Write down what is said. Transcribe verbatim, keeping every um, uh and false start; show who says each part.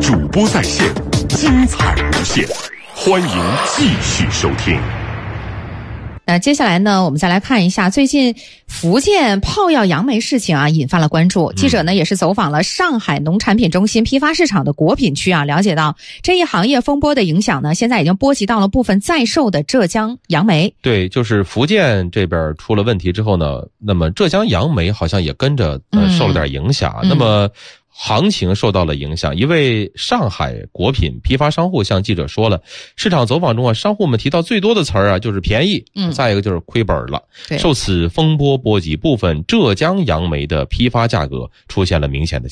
Speaker 1: 主播在线，精彩无限，欢迎继续收听。
Speaker 2: 那接下来呢，我们再来看一下最近福建泡药杨梅事情啊，引发了关注。记者呢也是走访了上海农产品中心批发市场的果品区啊，了解到这一行业风波的影响呢，现在已经波及到了部分在售的浙江杨梅。
Speaker 3: 对，就是福建这边出了问题之后呢，那么浙江杨梅好像也跟着呃受了点影响。嗯、那么行情受到了影响，一位上海果品批发商户向记者说了，市场走访中啊，商户们提到最多的词儿啊就是便宜，嗯，再一个就是亏本了。受此风波波及，部分浙江杨梅的批发价格出现了明显的